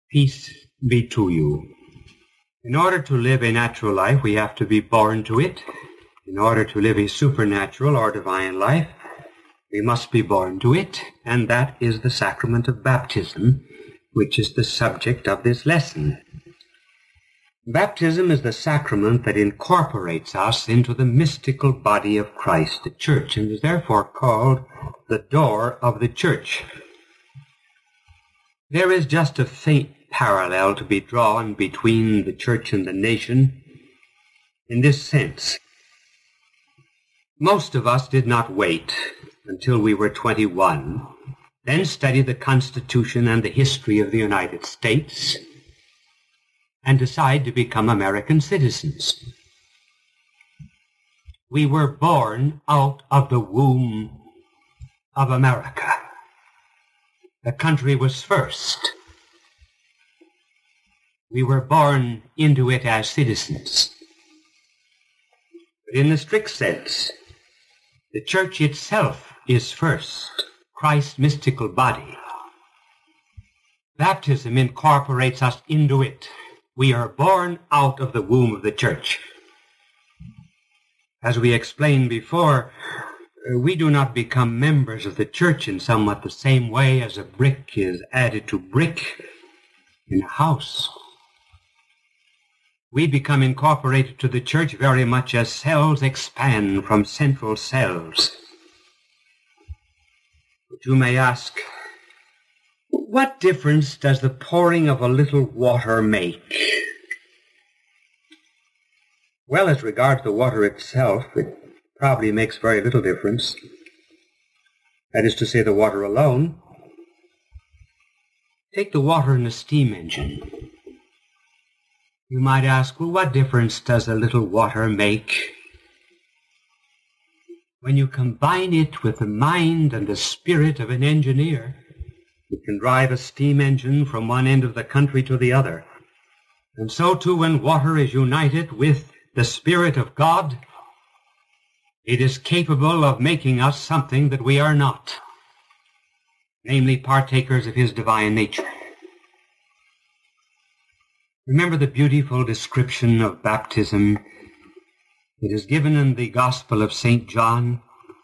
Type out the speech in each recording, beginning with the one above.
Peace be to you. In order to live a natural life, we have to be born to it. In order to live a supernatural or divine life, we must be born to it, and that is the sacrament of baptism, which is the subject of this lesson. Baptism is the sacrament that incorporates us into the mystical body of Christ, the Church, and is therefore called the door of the Church. There is just a faint parallel to be drawn between the Church and the nation in this sense. Most of us did not wait until we were 21, then study the Constitution and the history of the United States, and decide to become American citizens. We were born out of the womb of America. The country was first. We were born into it as citizens. But in the strict sense, the Church itself is first, Christ's mystical body. Baptism incorporates us into it. We are born out of the womb of the Church. As we explained before, we do not become members of the Church in somewhat the same way as a brick is added to brick in a house. We become incorporated to the Church very much as cells expand from central cells. But you may ask, what difference does the pouring of a little water make? Well, as regards the water itself, it probably makes very little difference. That is to say, the water alone. Take the water in a steam engine. You might ask, well, what difference does a little water make? When you combine it with the mind and the spirit of an engineer, you can drive a steam engine from one end of the country to the other. And so too, when water is united with the Spirit of God, it is capable of making us something that we are not, namely partakers of His divine nature. Remember the beautiful description of baptism. It is given in the Gospel of St. John.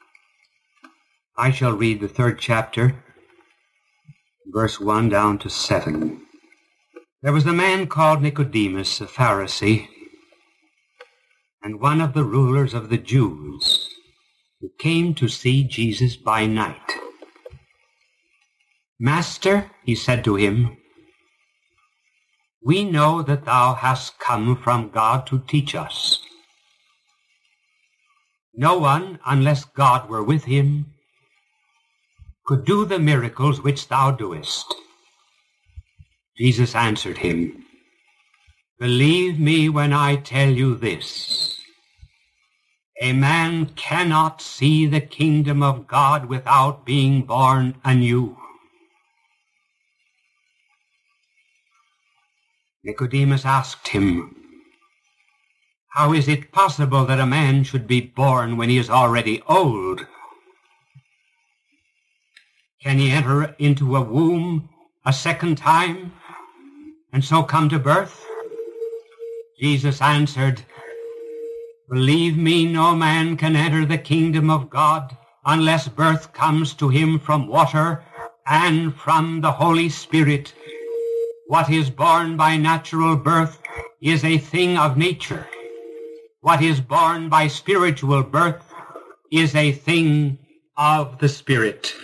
I shall read the 3rd chapter, verse 1 down to 7. There was a man called Nicodemus, a Pharisee, and one of the rulers of the Jews, who came to see Jesus by night. Master, he said to him, we know that thou hast come from God to teach us. No one, unless God were with him, could do the miracles which thou doest. Jesus answered him, believe me when I tell you this. A man cannot see the kingdom of God without being born anew. Nicodemus asked him, how is it possible that a man should be born when he is already old? Can he enter into a womb a second time and so come to birth? Jesus answered, believe me, no man can enter the kingdom of God unless birth comes to him from water and from the Holy Spirit. What is born by natural birth is a thing of nature. What is born by spiritual birth is a thing of the Spirit.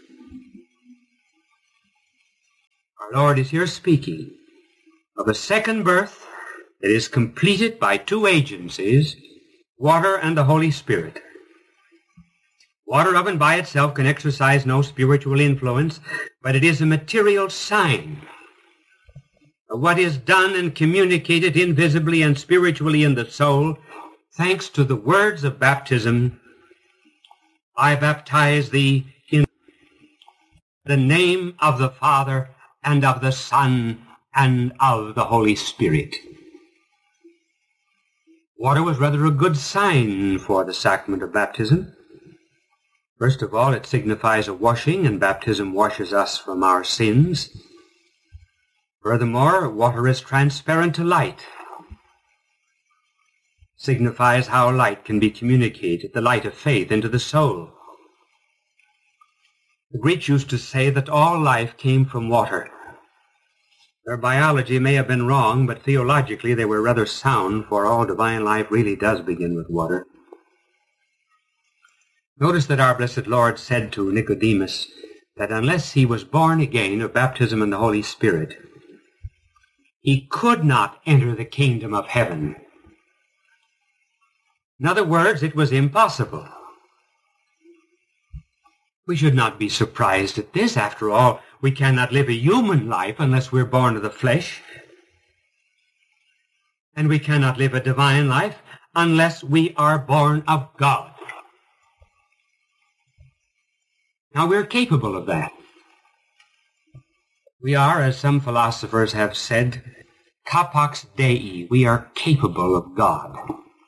Our Lord is here speaking of a second birth that is completed by two agencies, water and the Holy Spirit. Water of and by itself can exercise no spiritual influence, but it is a material sign of what is done and communicated invisibly and spiritually in the soul, thanks to the words of baptism. I baptize thee in the name of the Father and of the Son and of the Holy Spirit. Water was rather a good sign for the sacrament of baptism. First of all, it signifies a washing, and baptism washes us from our sins. Furthermore, water is transparent to light. Signifies how light can be communicated, the light of faith, into the soul. The Greeks used to say that all life came from water. Their biology may have been wrong, but theologically they were rather sound, for all divine life really does begin with water. Notice that our blessed Lord said to Nicodemus that unless he was born again of baptism in the Holy Spirit, he could not enter the kingdom of heaven. In other words, it was impossible. We should not be surprised at this. After all, we cannot live a human life unless we're born of the flesh. And we cannot live a divine life unless we are born of God. Now, we're capable of that. We are, as some philosophers have said, capax Dei. We are capable of God.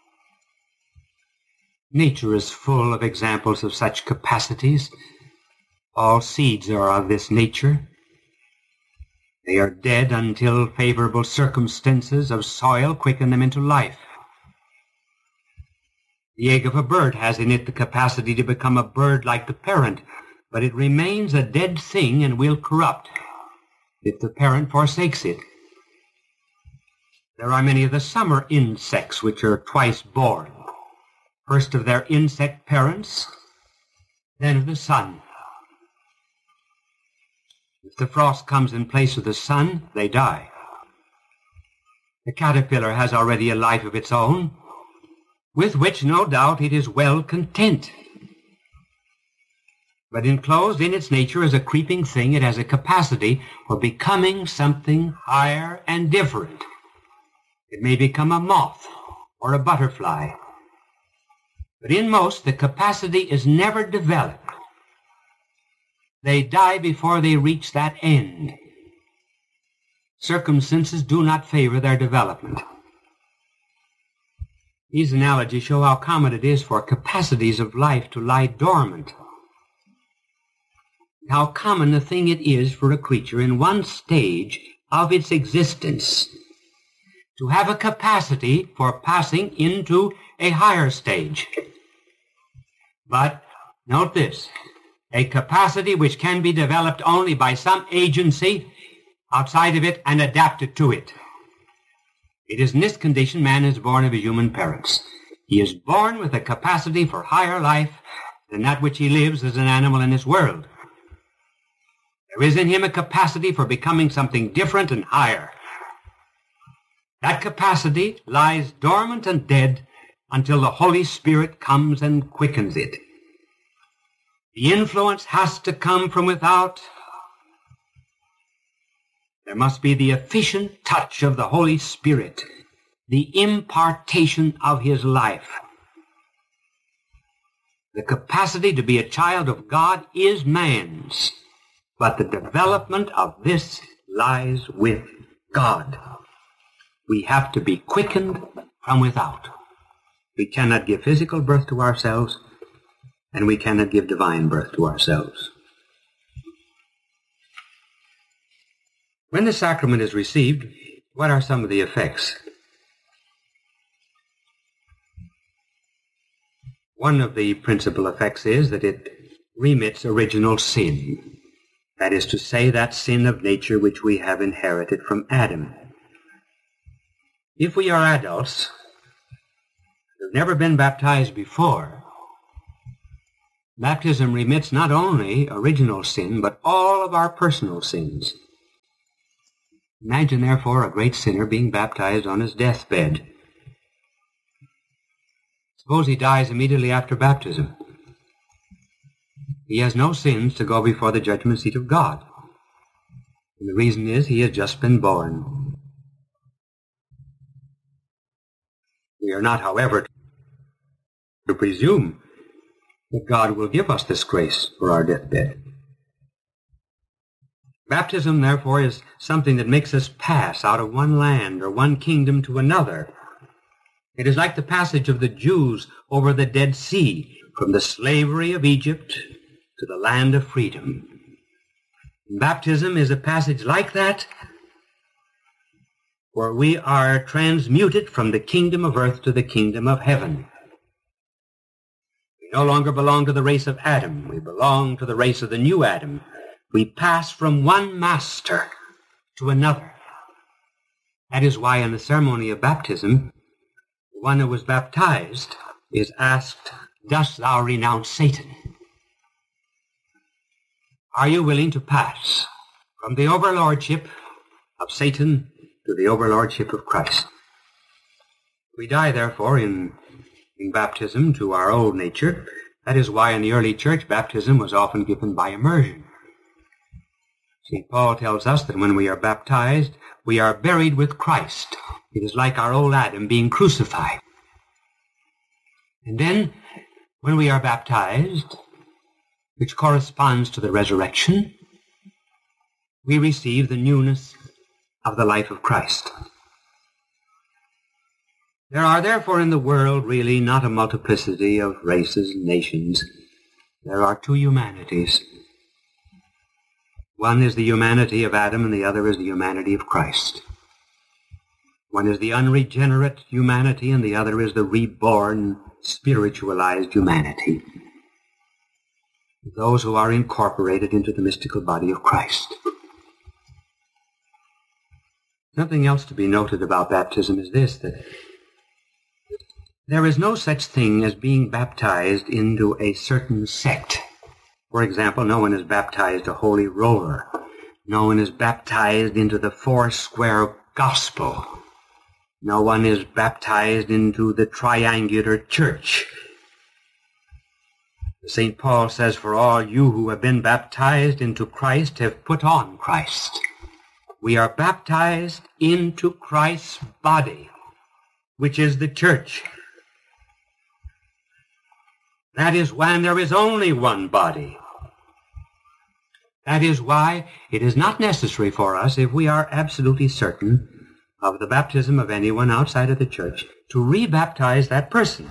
Nature is full of examples of such capacities. All seeds are of this nature. They are dead until favorable circumstances of soil quicken them into life. The egg of a bird has in it the capacity to become a bird like the parent, but it remains a dead thing and will corrupt if the parent forsakes it. There are many of the summer insects which are twice born, first of their insect parents, then of the sun. If the frost comes in place of the sun, they die. The caterpillar has already a life of its own, with which no doubt it is well content. But enclosed in its nature as a creeping thing, it has a capacity for becoming something higher and different. It may become a moth or a butterfly. But in most, the capacity is never developed. They die before they reach that end. Circumstances do not favor their development. These analogies show how common it is for capacities of life to lie dormant. How common a thing it is for a creature in one stage of its existence to have a capacity for passing into a higher stage. But note this, a capacity which can be developed only by some agency outside of it and adapted to it. It is in this condition man is born of his human parents. He is born with a capacity for higher life than that which he lives as an animal in this world. There is in him a capacity for becoming something different and higher. That capacity lies dormant and dead until the Holy Spirit comes and quickens it. The influence has to come from without. There must be the efficient touch of the Holy Spirit, the impartation of his life. The capacity to be a child of God is man's, but the development of this lies with God. We have to be quickened from without. We cannot give physical birth to ourselves, and we cannot give divine birth to ourselves. When the sacrament is received, what are some of the effects? One of the principal effects is that it remits original sin. That is to say, that sin of nature which we have inherited from Adam. If we are adults who have never been baptized before, baptism remits not only original sin, but all of our personal sins. Imagine, therefore, a great sinner being baptized on his deathbed. Suppose he dies immediately after baptism. He has no sins to go before the judgment seat of God. And the reason is he has just been born. We are not, however, to presume that God will give us this grace for our deathbed. Baptism, therefore, is something that makes us pass out of one land or one kingdom to another. It is like the passage of the Jews over the Dead Sea, from the slavery of Egypt to the land of freedom. Baptism is a passage like that, where we are transmuted from the kingdom of earth to the kingdom of heaven. We no longer belong to the race of Adam. We belong to the race of the new Adam. We pass from one master to another. That is why in the ceremony of baptism, the one who was baptized is asked, "Dost thou renounce Satan?" Are you willing to pass from the overlordship of Satan to the overlordship of Christ? We die, therefore, in baptism to our old nature. That is why in the early church, baptism was often given by immersion. St. Paul tells us that when we are baptized, we are buried with Christ. It is like our old Adam being crucified. And then, when we are baptized, which corresponds to the resurrection, we receive the newness of the life of Christ. There are therefore in the world really not a multiplicity of races and nations. There are two humanities. One is the humanity of Adam and the other is the humanity of Christ. One is the unregenerate humanity and the other is the reborn, spiritualized humanity. Those who are incorporated into the mystical body of Christ. Something else to be noted about baptism is this, that there is no such thing as being baptized into a certain sect. For example, no one is baptized a holy roller. No one is baptized into the Foursquare gospel. No one is baptized into the triangular church. St. Paul says, "For all you who have been baptized into Christ have put on Christ." We are baptized into Christ's body, which is the church. That is when there is only one body. That is why it is not necessary for us, if we are absolutely certain of the baptism of anyone outside of the church, to rebaptize that person.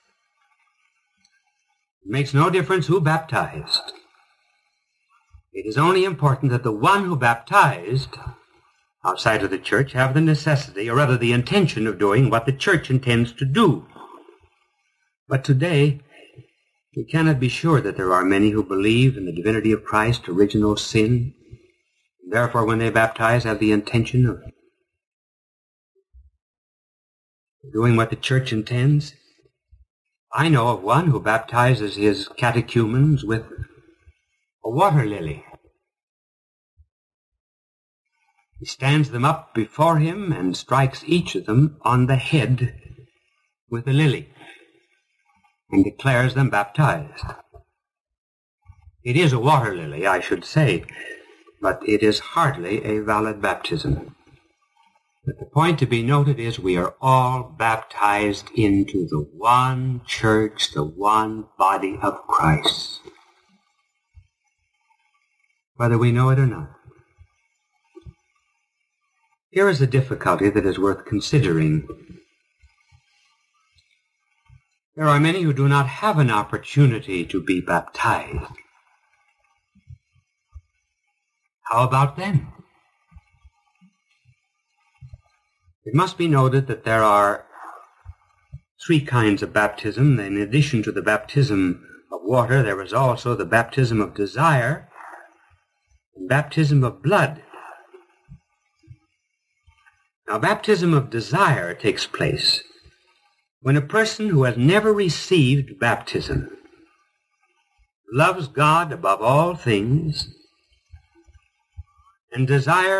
It makes no difference who baptized. It is only important that the one who baptized outside of the church have the necessity, or rather the intention of doing what the church intends to do. But today, we cannot be sure that there are many who believe in the divinity of Christ, original sin, and therefore when they baptize have the intention of doing what the church intends. I know of one who baptizes his catechumens with a water lily. He stands them up before him and strikes each of them on the head with a lily and declares them baptized. It is a water lily, I should say, but it is hardly a valid baptism. But the point to be noted is we are all baptized into the one church, the one body of Christ, whether we know it or not. Here is a difficulty that is worth considering. There are many who do not have an opportunity to be baptized. How about them? It must be noted that there are three kinds of baptism. In addition to the baptism of water, there is also the baptism of desire and baptism of blood. Now, baptism of desire takes place when a person who has never received baptism loves God above all things and desires